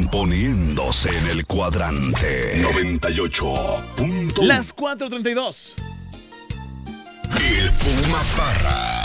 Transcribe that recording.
poniéndose en el cuadrante 98. Las 4:32. El Puma Parra.